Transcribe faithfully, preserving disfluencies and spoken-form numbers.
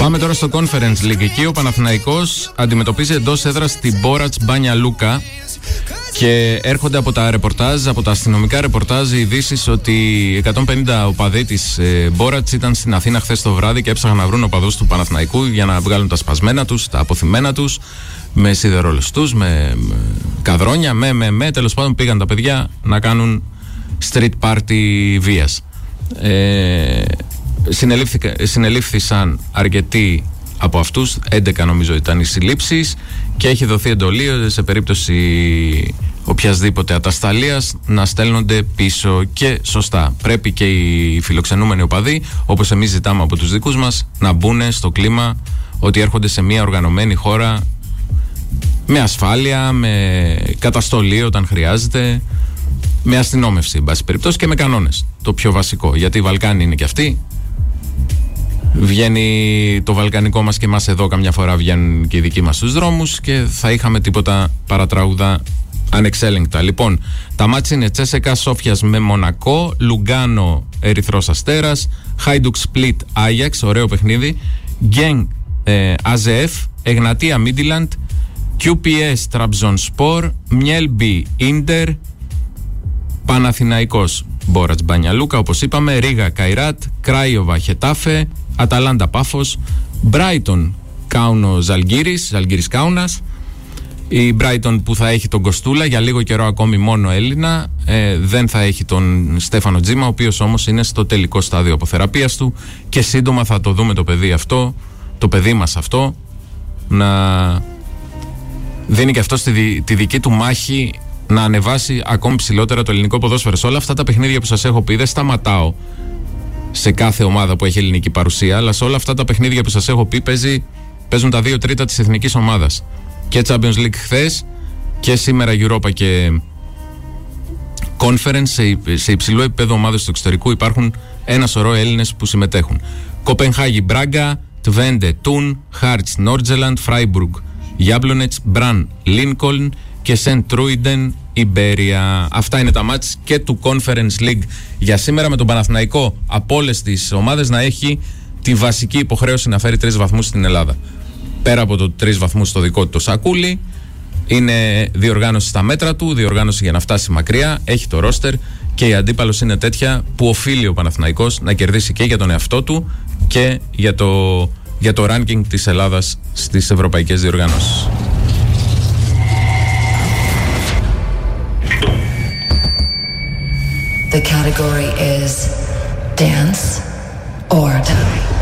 Πάμε τώρα στο Conference League. Εκεί ο Παναθηναϊκός αντιμετωπίζει εντός έδρας την Μπόρατς Μπάνια Λούκα και έρχονται από τα ρεπορτάζ, από τα αστυνομικά ρεπορτάζ, οι ειδήσεις ότι εκατόν πενήντα οπαδοί της ε, Μπόρατς ήταν στην Αθήνα χθες το βράδυ και έψαχναν να βρουν οπαδούς του Παναθηναϊκού για να βγάλουν τα σπασμένα τους, τα αποθυμένα τους, με σιδερολιστούς, με, με καδρόνια, με, με, με, τέλος πάντων πήγαν τα παιδιά να κάνουν street party βίας. Ε, συνελήφθησαν αρκετοί από αυτούς, έντεκα νομίζω ήταν οι συλλήψεις, και έχει δοθεί εντολή σε περίπτωση οποιασδήποτε ατασταλίας να στέλνονται πίσω. Και σωστά, πρέπει και οι φιλοξενούμενοι οπαδοί, όπως εμείς ζητάμε από τους δικούς μας, να μπουν στο κλίμα ότι έρχονται σε μια οργανωμένη χώρα με ασφάλεια, με καταστολή όταν χρειάζεται, με αστυνόμευση εν πάση περιπτώσει και με κανόνες, το πιο βασικό, γιατί οι Βαλκάνοι είναι και αυτοί. Βγαίνει το βαλκανικό μας και εμάς εδώ καμιά φορά βγαίνουν και οι δικοί μας στους δρόμους και θα είχαμε τίποτα παρατραούδα ανεξέλεγκτα. Λοιπόν, τα μάτς είναι Τσέσεκα Σόφιας με Μονακό, Λουγκάνο Ερυθρός Αστέρας, Χάιντουκ Σπλίτ Άγιαξ, ωραίο παιχνίδι, Γκέν ε, Αζεεφ, Εγνατία Μίντιλαντ, κιου πι ες Τραμπζονσπορ, Μιέλμπι Ίντερ, Παναθηναϊκός Μπόρατς Μπάνια Λούκα, όπως είπαμε, Ρίγα Καϊράτ, Κράιοβα Χετάφε, Αταλάντα Πάφος, Μπράιτον Κάουνο Ζαλγκύρης, Ζαλγκύρης Κάουνας. Η Μπράιτον που θα έχει τον Κοστούλα για λίγο καιρό ακόμη, μόνο Έλληνα, ε, δεν θα έχει τον Στέφανο Τζίμα, ο οποίος όμως είναι στο τελικό στάδιο αποθεραπείας του και σύντομα θα το δούμε το παιδί αυτό, το παιδί μας αυτό, να δίνει και αυτό στη, τη δική του μάχη να ανεβάσει ακόμη ψηλότερα το ελληνικό ποδόσφαιρο. Σε όλα αυτά τα παιχνίδια που σας έχω πει, δεν σταματάω σε κάθε ομάδα που έχει ελληνική παρουσία, αλλά σε όλα αυτά τα παιχνίδια που σας έχω πει παίζει, παίζουν τα δύο τρίτα της εθνικής ομάδας. Και Champions League χθες και σήμερα Europa και Conference, σε, σε υψηλό επίπεδο ομάδες του εξωτερικού υπάρχουν ένα σωρό Έλληνες που συμμετέχουν. Κοπενχάγη Μπράγκα, Τβέντε Τούν, Χάρτς Νόρτζελαντ, Φράιμπουργκ Γιάμπλονετς, Μπραν Λίνκολν και Σεντ Τρούιντεν Ιμπέρια. Αυτά είναι τα μάτς και του Conference League για σήμερα, με τον Παναθηναϊκό από όλες τις ομάδες να έχει τη βασική υποχρέωση να φέρει τρεις βαθμούς στην Ελλάδα. Πέρα από το τρεις βαθμούς στο δικό του το σακούλι, είναι διοργάνωση στα μέτρα του, διοργάνωση για να φτάσει μακριά, έχει το ρόστερ και η αντίπαλος είναι τέτοια που οφείλει ο Παναθηναϊκός να κερδίσει και για τον εαυτό του και για το, για το ranking της Ελλάδας στις ευρωπαϊκές διοργανώσεις. The category is dance or die.